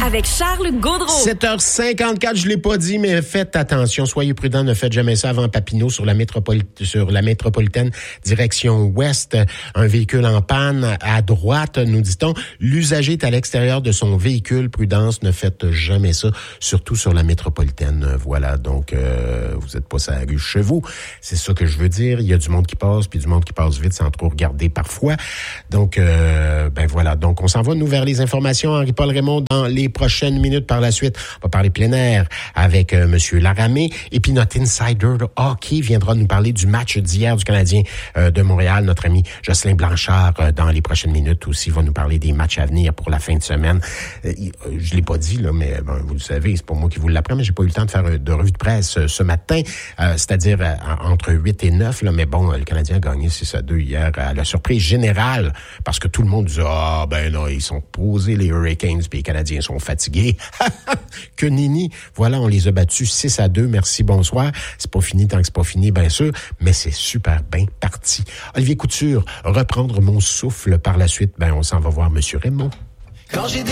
avec Charles Gaudreau. 7h54, je l'ai pas dit, mais faites attention, soyez prudents, ne faites jamais ça avant Papineau sur la métropolitaine direction ouest. Un véhicule en panne à droite, nous dit-on. L'usager est à l'extérieur de son véhicule. Prudence, ne faites jamais ça, surtout sur la métropolitaine. Voilà, donc vous êtes pas sur la rue chez vous. C'est ça que je veux dire. Il y a du monde qui passe, puis du monde qui passe vite sans trop regarder parfois. Donc, voilà. Donc, on s'en va, nous, vers les informations. Henri-Paul Raymond, dans les prochaines minutes par la suite. On va parler plein air avec Monsieur Laramé. Et puis, notre insider de hockey viendra nous parler du match d'hier du Canadien de Montréal. Notre ami Jocelyn Blanchard, dans les prochaines minutes aussi, va nous parler des matchs à venir pour la fin de semaine. Je l'ai pas dit, là, mais vous le savez, c'est pas moi qui vous l'apprends, mais j'ai pas eu le temps de faire de revue de presse ce matin, c'est-à-dire entre 8 et 9, là, mais bon, le Canadien a gagné 6-2 hier à la surprise générale, parce que tout le monde disait, non, ils sont posés, les Hurricanes, puis les Canadiens sont fatigués. Que nini. Voilà, on les a battus 6-2. Merci, bonsoir. C'est pas fini tant que c'est pas fini, bien sûr, mais c'est super bien parti. Olivier Couture, reprendre mon souffle par la suite. On s'en va voir Monsieur Raymond. Quand j'ai